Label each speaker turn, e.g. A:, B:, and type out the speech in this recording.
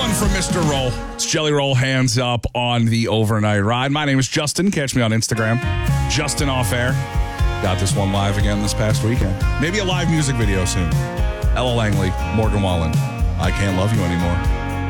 A: one from Mr. Roll. It's Jelly Roll Hands Up on the overnight ride. My name is Justin. Catch me on Instagram. Justin Off Air. Got this one live again this past weekend. Maybe a live music video soon. Ella Langley, Morgan Wallen. I Can't Love You Anymore.